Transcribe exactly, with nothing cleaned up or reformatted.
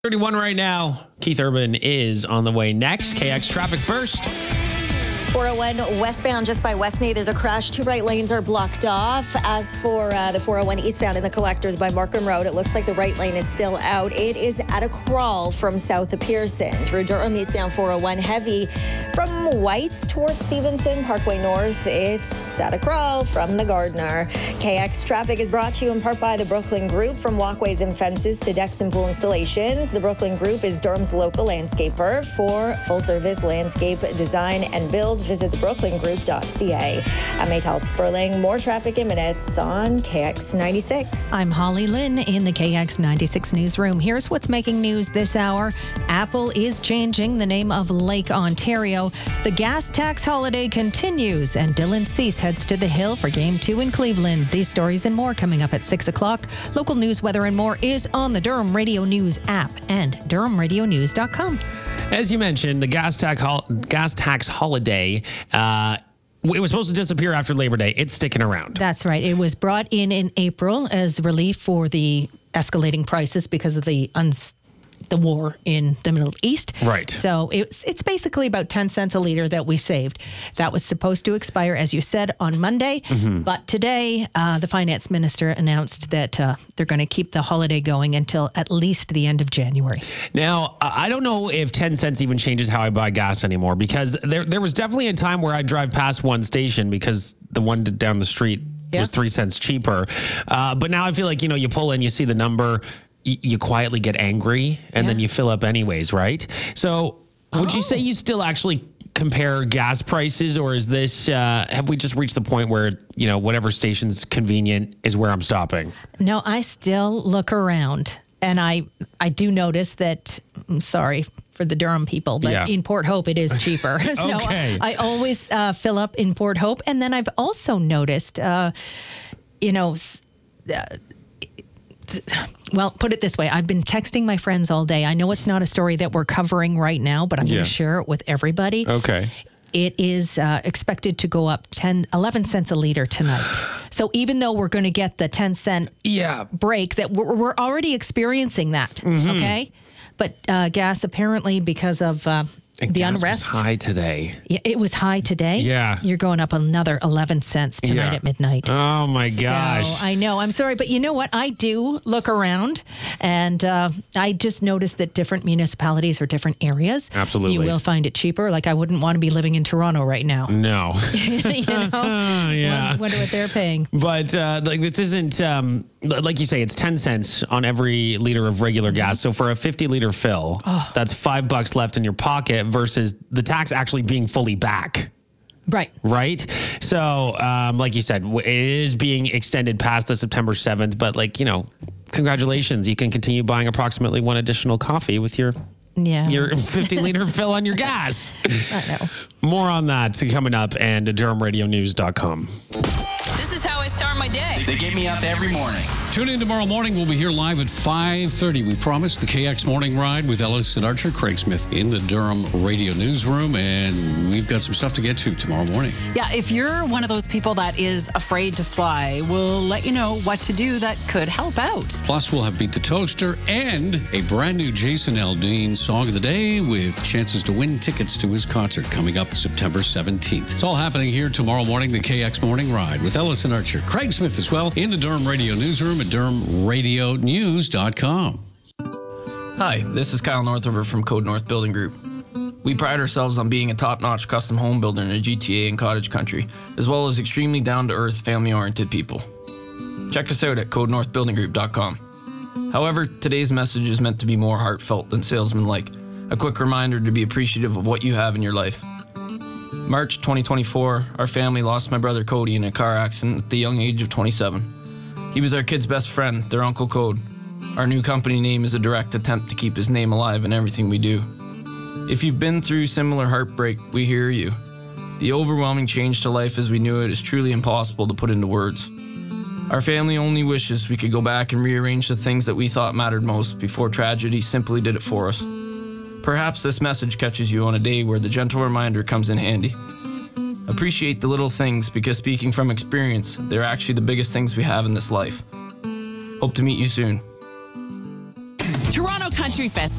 thirty-one right now. Keith Urban is on the way next. K X traffic first. four oh one westbound just by Westney, there's a crash. Two right lanes are blocked off. As for uh, the four oh one eastbound in the collectors by Markham Road, it looks like the right lane is still out. It is at a crawl from south of Pearson. Through Durham eastbound four oh one heavy from Whites towards Stevenson Parkway North. It's at a crawl from the Gardner. K X traffic is brought to you in part by the Brooklyn Group. From walkways and fences to decks and pool installations, the Brooklyn Group is Durham's local landscaper. For full-service landscape design and build, visit the brooklyn group dot c a. I'm Maytal Sperling. More traffic in minutes on K X ninety-six. I'm Holly Lynn in the K X ninety-six newsroom. Here's what's making news this hour. Apple is changing the name of Lake Ontario. The gas tax holiday continues, and Dylan Cease heads to the Hill for Game two in Cleveland. These stories and more coming up at six o'clock. Local news, weather, and more is on the Durham Radio News app and durham radio news dot com. As you mentioned, the gas tax hol- gas tax holiday, uh, it was supposed to disappear after Labor Day. It's sticking around. That's right. It was brought in in April as relief for the escalating prices because of the uns- the war in the Middle East. Right. So it's it's basically about ten cents a liter that we saved. That was supposed to expire, as you said, on Monday. Mm-hmm. But today, uh, the finance minister announced that uh, they're going to keep the holiday going until at least the end of January. Now, I don't know if ten cents even changes how I buy gas anymore, because there there was definitely a time where I'd drive past one station because the one down the street yeah. was three cents cheaper. Uh, but now I feel like, you know, you pull in, you see the number, you quietly get angry, and yeah. then you fill up anyways, right? So would oh. you say you still actually compare gas prices, or is this, uh, have we just reached the point where, you know, whatever station's convenient is where I'm stopping? No, I still look around, and I I do notice that, I'm sorry for the Durham people, but yeah. in Port Hope it is cheaper. So okay. I, I always uh, fill up in Port Hope, and then I've also noticed, uh, you know, uh, well, put it this way. I've been texting my friends all day. I know it's not a story that we're covering right now, but I'm yeah. going to share it with everybody. Okay. It is uh, expected to go up ten, eleven cents a liter tonight. So even though we're going to get the ten cent yeah. break, that we're, we're already experiencing that. Mm-hmm. Okay. But uh, gas, apparently, because of uh, the gas unrest. Was high today. Yeah, it was high today. Yeah. You're going up another eleven cents tonight yeah. at midnight. Oh, my gosh. So, I know. I'm sorry. But you know what? I do look around, and uh, I just noticed that different municipalities or different areas. Absolutely. You will find it cheaper. Like, I wouldn't want to be living in Toronto right now. No. you know? yeah. Wonder what they're paying. But, uh, like, this isn't, um, like you say, it's ten cents on every liter of regular gas. So for a fifty liter fill, oh. that's five bucks left in your pocket versus the tax actually being fully back. Right. Right. So, um, like you said, it is being extended past the September seventh. But, like, you know, congratulations. You can continue buying approximately one additional coffee with your yeah. your fifty liter fill on your gas. I know. More on that coming up, and durham radio news dot com. This is how I start my day. They get me up every morning. Tune in tomorrow morning. We'll be here live at five thirty. We promise the K X Morning Ride with Ellis and Archer. Craig Smith in the Durham Radio Newsroom, and we've got some stuff to get to tomorrow morning. Yeah, if you're one of those people that is afraid to fly, we'll let you know what to do that could help out. Plus, we'll have Beat the Toaster and a brand new Jason Aldean Song of the Day with chances to win tickets to his concert coming up September seventeenth. It's all happening here tomorrow morning, the K X Morning Ride with Ellis and Archer. Craig Smith as well in the Durham Radio Newsroom at durham radio news dot com. Hi, this is Kyle Northover from Code North Building Group. We pride ourselves on being a top-notch custom home builder in the G T A and cottage country, as well as extremely down-to-earth, family-oriented people. Check us out at code north building group dot com. However, today's message is meant to be more heartfelt than salesman-like. A quick reminder to be appreciative of what you have in your life. March twenty twenty-four, our family lost my brother Cody in a car accident at the young age of twenty-seven. He was our kid's best friend, their Uncle Code. Our new company name is a direct attempt to keep his name alive in everything we do. If you've been through similar heartbreak, we hear you. The overwhelming change to life as we knew it is truly impossible to put into words. Our family only wishes we could go back and rearrange the things that we thought mattered most before tragedy simply did it for us. Perhaps this message catches you on a day where the gentle reminder comes in handy. Appreciate the little things, because speaking from experience, they're actually the biggest things we have in this life. Hope to meet you soon. Toronto Country Country Fest.